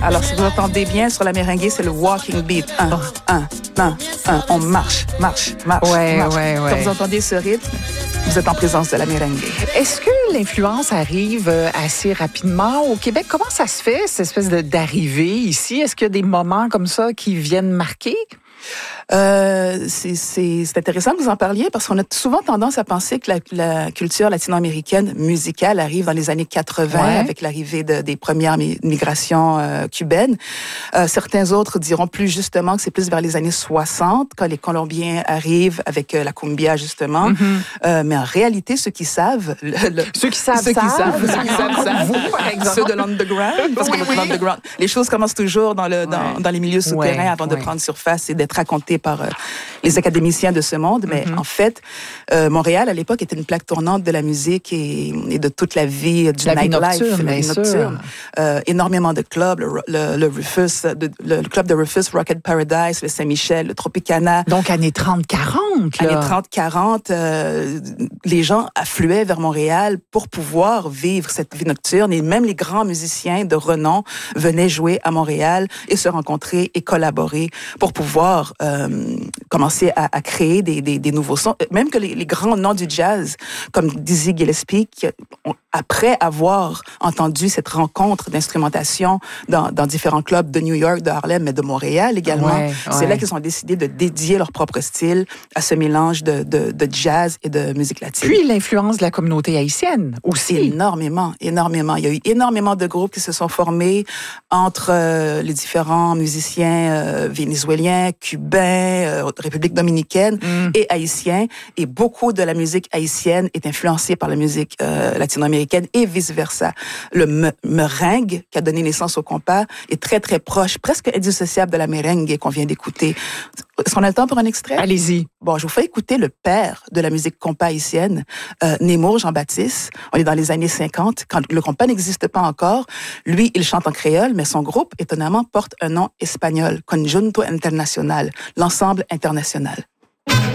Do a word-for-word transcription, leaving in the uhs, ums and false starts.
Alors, si vous entendez bien sur la merengue, c'est le walking beat. Un, un, un, un. On marche, marche, marche, ouais, marche. Ouais, ouais. Quand vous entendez ce rythme, vous êtes en présence de la merengue. Est-ce que l'influence arrive assez rapidement au Québec? Comment ça se fait, cette espèce de, d'arrivée ici? Est-ce qu'il y a des moments comme ça qui viennent marquer? Euh, c'est, c'est, c'est intéressant que vous en parliez parce qu'on a souvent tendance à penser que la, la culture latino-américaine musicale arrive dans les années quatre-vingts ouais. avec l'arrivée de, des premières migrations euh, cubaines. Euh, certains autres diront plus justement que c'est plus vers les années soixante quand les Colombiens arrivent avec euh, la cumbia justement. Mm-hmm. Euh, mais en réalité, ceux qui savent, le, le, ceux qui savent, ceux savent, qui savent, ceux qui savent, savent, vous, par exemple. Ceux de l'underground, parce oui, que oui. l'underground, les choses commencent toujours dans le dans, ouais. dans les milieux souterrains ouais. avant ouais. de prendre surface et d'être racontées par euh, les académiciens de ce monde. Mais mm-hmm. en fait, euh, Montréal, à l'époque, était une plaque tournante de la musique et, et de toute la vie du la nightlife, nocturne, la vie nocturne. Euh, énormément de clubs, le, le, le Rufus, de, le, le club de Rufus, Rocket Paradise, le Saint-Michel, le Tropicana. Donc, années trente quarante, là. Années trente quarante, euh, les gens affluaient vers Montréal pour pouvoir vivre cette vie nocturne et même les grands musiciens de renom venaient jouer à Montréal et se rencontrer et collaborer pour pouvoir euh, commencer à, à créer des, des, des nouveaux sons. Même que les, les grands noms du jazz, comme Dizzy Gillespie, qui ont, après avoir entendu cette rencontre d'instrumentation dans, dans différents clubs de New York, de Harlem, mais de Montréal également, ouais, c'est ouais. là qu'ils ont décidé de dédier leur propre style à ce mélange de, de, de jazz et de musique latine. Puis l'influence de la communauté haïtienne aussi. Énormément, énormément. Il y a eu énormément de groupes qui se sont formés entre euh, les différents musiciens euh, vénézuéliens, cubains, euh, République dominicaine mm. et haïtiens. Et beaucoup de la musique haïtienne est influencée par la musique euh, latino-américaine et vice-versa. Le me- meringue, qui a donné naissance au compas, est très, très proche, presque indissociable de la merengue qu'on vient d'écouter. Est-ce qu'on a le temps pour un extrait? Allez-y. Bon, je vous fais écouter le père de la musique compas haïtienne, euh, Nemours Jean-Baptiste. On est dans les années cinquante, quand le compas n'existe pas encore. Lui, il chante en créole, mais son groupe, étonnamment, porte un nom espagnol, Conjunto Internacional, l'ensemble international.